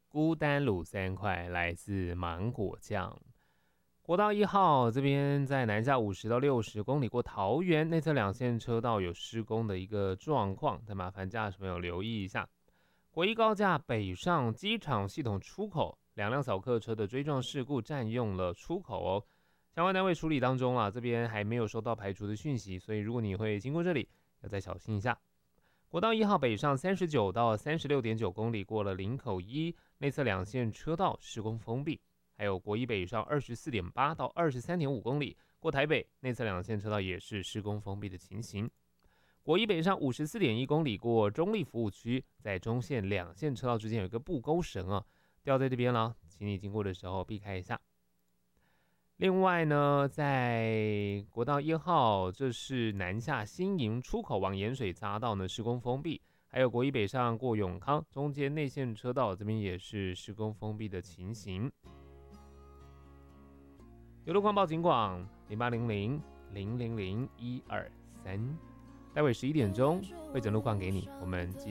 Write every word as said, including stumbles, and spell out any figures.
孤单卤三块，来自芒果酱。国道一号这边在南下五十到六十公里过桃园内侧两线车道有施工的一个状况，再麻烦驾驶朋友留意一下。国一高架北上机场系统出口，两辆扫客车的追撞事故占用了出口哦，相关单位处理当中啊，这边还没有收到排除的讯息，所以如果你会经过这里，要再小心一下。国道一号北上三十九到三十六点九公里过了林口一内侧两线车道施工封闭，还有国一北上二十四点八到二十三点五公里过台北内侧两线车道也是施工封闭的情形。国一北上五十四点一公里过中立服务区，在中线两线车道之间有一个布钩绳啊，掉在这边了，请你经过的时候避开一下。另外呢，在国道一号，这是南下新营出口往盐水匝道呢施工封闭，还有国一北上过永康中间内线车道这边也是施工封闭的情形。有路况报警广零八零零零零零一二三，待会十一点钟会整路况给你，我们继续。